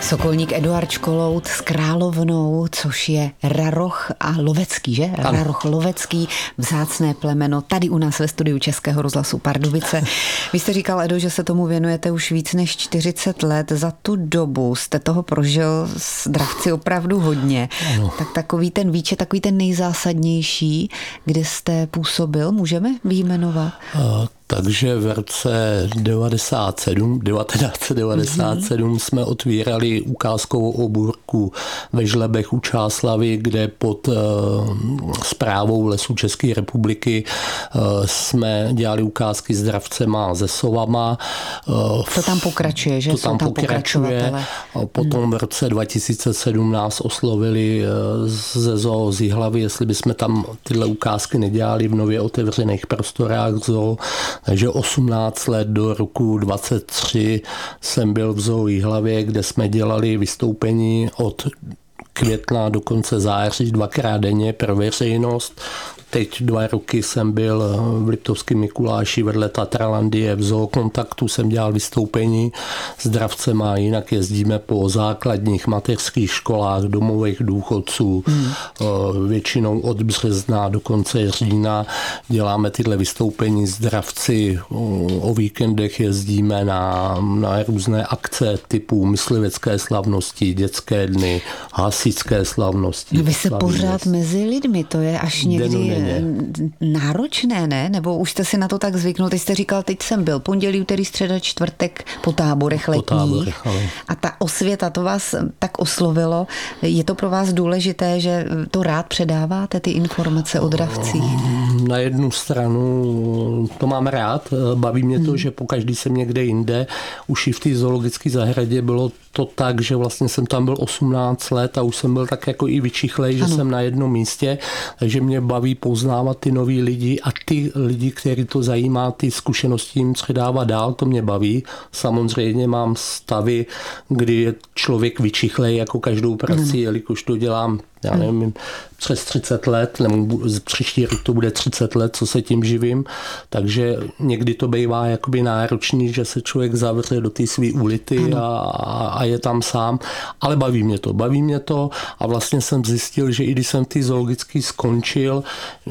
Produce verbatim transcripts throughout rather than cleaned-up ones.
Sokolník Eduard Školout s královnou, což je raroch a lovecký, že? Ano. Raroch lovecký, vzácné plemeno, tady u nás ve studiu Českého rozhlasu Pardubice. Vy jste říkal, Edo, že se tomu věnujete už víc než čtyřicet let. Za tu dobu jste toho prožil s dravci opravdu hodně. Ano. Tak takový ten výčet, takový ten nejzásadnější, kde jste působil, můžeme vyjmenovat? Uh. Takže v roce devadesát sedm, devatenáct set devadesát sedm mm-hmm. jsme otvírali ukázkovou obůrku ve Žlebech u Čáslavy, kde pod uh, správou Lesů České republiky uh, jsme dělali ukázky s dravcema, se sovama. Uh, to tam pokračuje, že? To tam, tam pokračuje. Potom mm. v roce dva tisíce sedm nás oslovili uh, ze zoo z Jihlavy, jestli bychom tam tyhle ukázky nedělali v nově otevřených prostorách zoo. Takže osmnáct let do roku dvacet tři jsem byl v zoo Jihlavě, kde jsme dělali vystoupení od května do konce září dvakrát denně pro veřejnost. Teď dva roky jsem byl v Liptovském Mikuláši vedle Tatralandie v Zookontaktu, jsem dělal vystoupení s dravcema, jinak jezdíme po základních mateřských školách, domových důchodců, hmm. většinou od března do konce října děláme tyhle vystoupení s dravci, o víkendech jezdíme na, na různé akce typu myslivecké slavnosti, dětské dny, hasičské slavnosti. No vy se pořád mezi lidmi, to je až někdy náročné, ne? Nebo už jste si na to tak zvyknul? Teď jste říkal, teď jsem byl pondělí, úterý, středa, čtvrtek po táborech letních. Po táborech, ale... A ta osvěta, to vás tak oslovilo. Je to pro vás důležité, že to rád předáváte, ty informace o dravcích? Na jednu stranu to mám rád. Baví mě to, hmm. že pokaždý jsem někde jinde. Už i v té zoologické zahradě bylo to tak, že vlastně jsem tam byl osmnáct let a už jsem byl tak jako i vyčichlej, že ano. jsem na jednom místě, takže mě baví poznávat ty nový lidi a ty lidi, který to zajímá, ty zkušenosti jim předávat dál, to mě baví. Samozřejmě mám stavy, kdy je člověk vyčichlej jako každou prací, ano. jelikož to dělám já nevím, přes třicet let, nebo příští rok to bude třicet let, co se tím živím, takže někdy to bývá jakoby náročný, že se člověk zavře do té svý ulity a, a je tam sám, ale baví mě to, baví mě to a vlastně jsem zjistil, že i když jsem ty zoologický skončil,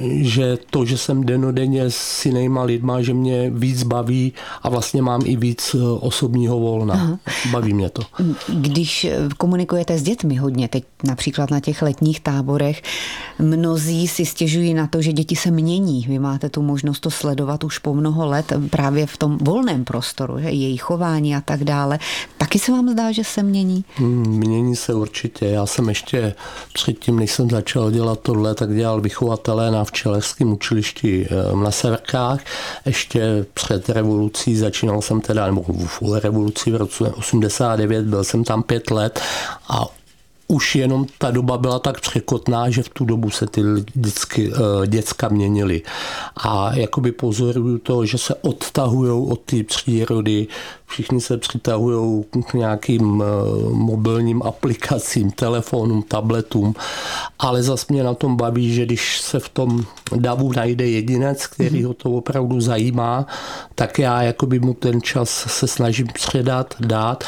že to, že jsem denodenně s jinýma lidma, že mě víc baví a vlastně mám i víc osobního volna. Aha. Baví mě to. Když komunikujete s dětmi hodně, teď například na těch letních táborech, mnozí si stěžují na to, že děti se mění. Vy máte tu možnost to sledovat už po mnoho let právě v tom volném prostoru, že jejich chování a tak dále. Taky se vám zdá, že se mění? Hmm, mění se určitě. Já jsem ještě předtím, než jsem začal dělat tohle, tak dělal vychovatele na včelařském učilišti na Severkách. Ještě před revolucí začínal jsem teda, nebo v revoluci v roce osmdesát devět, byl jsem tam pět let a už jenom ta doba byla tak překotná, že v tu dobu se ty dětsky, děcka měnily. A jakoby pozoruju to, že se odtahujou od té přírody, všichni se přitahujou k nějakým mobilním aplikacím, telefonům, tabletům, ale zas mě na tom baví, že když se v tom davu najde jedinec, který ho to opravdu zajímá, tak já jakoby mu ten čas se snažím předat, dát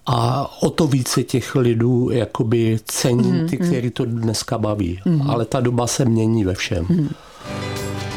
a o to více těch lidů jakoby cení ty, který to dneska baví. Mm. Ale ta doba se mění ve všem. Mm.